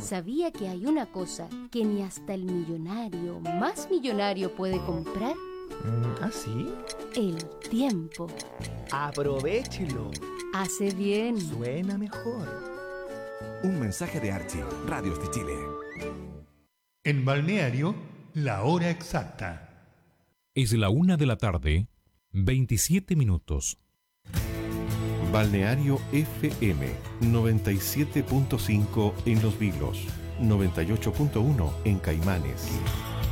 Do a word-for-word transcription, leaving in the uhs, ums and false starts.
¿Sabía que hay una cosa que ni hasta el millonario más millonario puede comprar? ¿Ah, sí? El tiempo. ¡Aprovéchelo! Hace bien. Suena mejor. Un mensaje de Archie, Radios de Chile. En Balneario, la hora exacta. Es la una de la tarde, veintisiete minutos. Balneario F M noventa y siete punto cinco en Los Vilos, noventa y ocho punto uno en Caimanes.